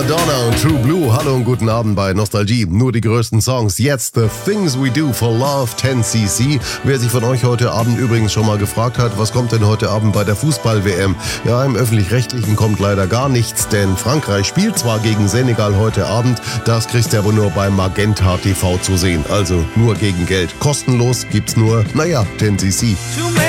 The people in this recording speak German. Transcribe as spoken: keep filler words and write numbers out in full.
Madonna und True Blue, hallo und guten Abend bei Nostalgie. Nur die größten Songs. Jetzt The Things We Do for Love, zehn C C. Wer sich von euch heute Abend übrigens schon mal gefragt hat, was kommt denn heute Abend bei der Fußball-W M? Ja, im Öffentlich-Rechtlichen kommt leider gar nichts, denn Frankreich spielt zwar gegen Senegal heute Abend, das kriegst du aber nur bei Magenta T V zu sehen. Also nur gegen Geld. Kostenlos gibt's nur, naja, zehn C C.